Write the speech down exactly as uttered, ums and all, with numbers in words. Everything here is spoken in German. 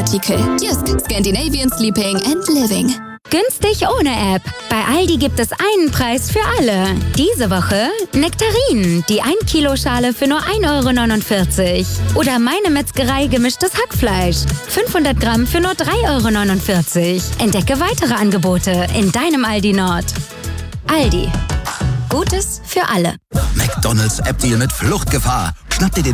Artikel. Jysk, Scandinavian Sleeping and Living. Günstig ohne App. Bei Aldi gibt es einen Preis für alle. Diese Woche Nektarinen, die ein Kilo Schale für nur ein Euro neunundvierzig. Oder Meine Metzgerei gemischtes Hackfleisch. fünfhundert Gramm für nur drei Euro neunundvierzig. Entdecke weitere Angebote in deinem Aldi Nord. Aldi. Gutes für alle. McDonald's App-Deal mit Fluchtgefahr. Schnapp dir den